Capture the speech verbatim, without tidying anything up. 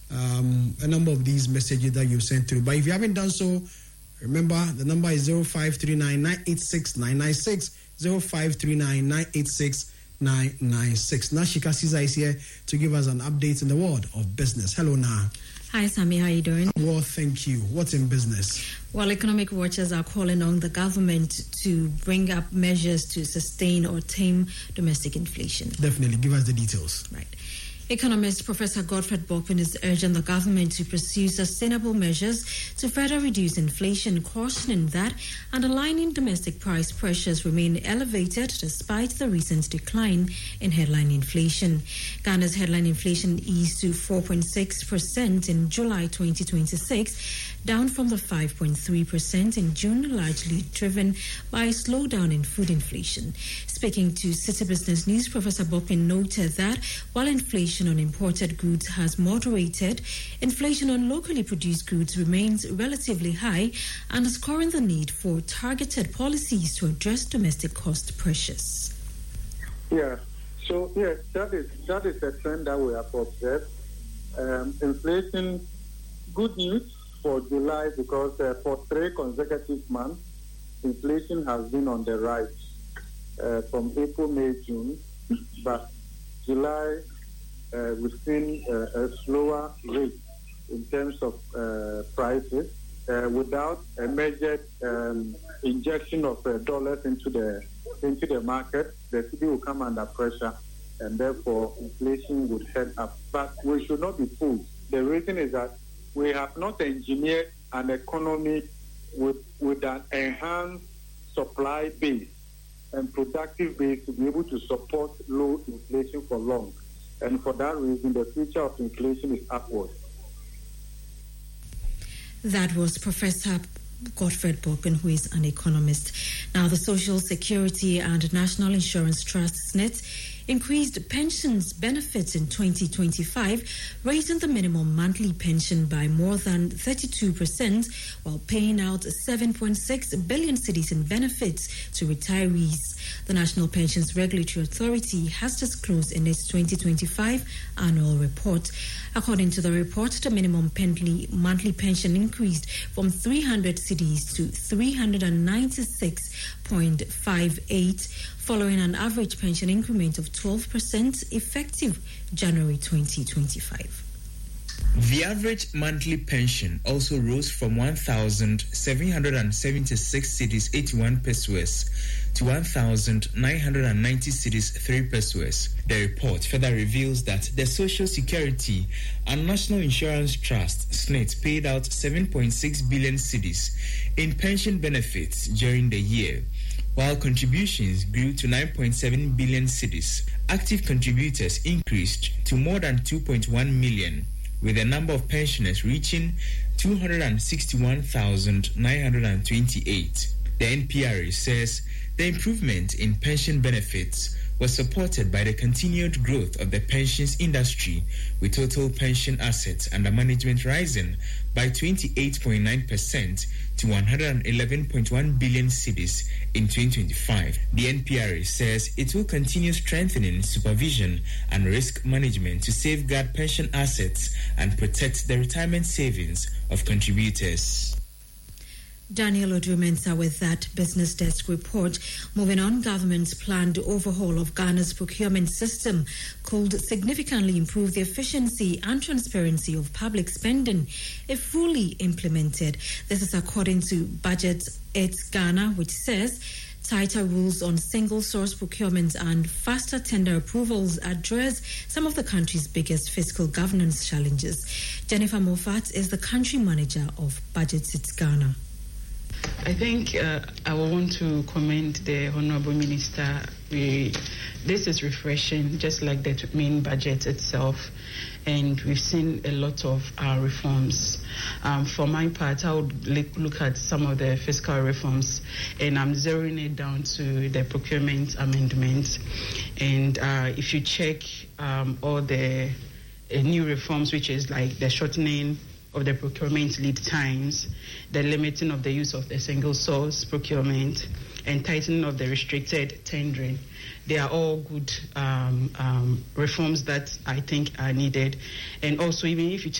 um, a number of these messages that you sent through. But if you haven't done so, remember the number is zero five three nine, nine eight six, nine nine six, zero five three nine, nine eight six, nine nine six. Now Shika Caesar is here to give us an update in the world of business. Hello, Na. Hi, Sammy. How are you doing? Well, thank you. What's in business? Well, economic watchers are calling on the government to bring up measures to sustain or tame domestic inflation. Definitely. Give us the details. Right. Economist Professor Godfred Bokpin is urging the government to pursue sustainable measures to further reduce inflation, cautioning that underlying domestic price pressures remain elevated despite the recent decline in headline inflation. Ghana's headline inflation eased to four point six percent in July twenty twenty-six, down from the five point three percent in June, largely driven by a slowdown in food inflation. Speaking to City Business News, Professor Bokpin noted that while inflation on imported goods has moderated, inflation on locally produced goods remains relatively high, underscoring the need for targeted policies to address domestic cost pressures. Yeah, so yes, that is that is a trend that we have observed. Um, inflation, good news for July because uh, for three consecutive months, inflation has been on the rise uh, from April, May, June, but July uh, we've seen uh, a slower rate in terms of uh, prices uh, without a measured um, injection of uh, dollars into the into the market. The city will come under pressure, and therefore inflation would head up. But we should not be fooled. The reason is that we have not engineered an economy with, with an enhanced supply base and productive base to be able to support low inflation for long. And for that reason, the future of inflation is upward. That was Professor Godfred Bokpin, who is an economist. Now, the Social Security and National Insurance Trust, S N I T, increased pensions benefits in twenty twenty-five, raising the minimum monthly pension by more than thirty-two percent, while paying out seven point six billion cedis in benefits to retirees. The National Pensions Regulatory Authority has disclosed in its twenty twenty-five annual report. According to the report, the minimum monthly pension increased from three hundred cedis to three hundred ninety-six point five eight, following an average pension increment of twelve percent effective January twenty twenty-five. The average monthly pension also rose from one thousand seven hundred seventy-six cedis eighty-one pesos to one thousand nine hundred ninety cedis three pesos. The report further reveals that the Social Security and National Insurance Trust, S N I T, paid out seven point six billion cedis in pension benefits during the year, while contributions grew to nine point seven billion cedis. Active contributors increased to more than two point one million, with the number of pensioners reaching two hundred sixty-one thousand nine hundred twenty-eight. The N P R A says the improvement in pension benefits was supported by the continued growth of the pensions industry, with total pension assets under management rising by twenty-eight point nine percent to one hundred eleven point one billion cedis in twenty twenty-five. The N P R A says it will continue strengthening supervision and risk management to safeguard pension assets and protect the retirement savings of contributors. Daniel Odumensa with that Business Desk report. Moving on, government's planned overhaul of Ghana's procurement system could significantly improve the efficiency and transparency of public spending if fully implemented. This is according to Budget It's Ghana, which says tighter rules on single-source procurement and faster tender approvals address some of the country's biggest fiscal governance challenges. Jennifer Moffat is the country manager of Budget It's Ghana. I think uh, I will want to commend the Honorable Minister. We, this is refreshing, just like the main budget itself, and we've seen a lot of uh, reforms. Um, for my part, I would look at some of the fiscal reforms, and I'm zeroing it down to the procurement amendments. And uh, if you check um, all the uh, new reforms, which is like the shortening of the procurement lead times, the limiting of the use of the single source procurement, and tightening of the restricted tendering. They are all good um, um, reforms that I think are needed. And also, even if you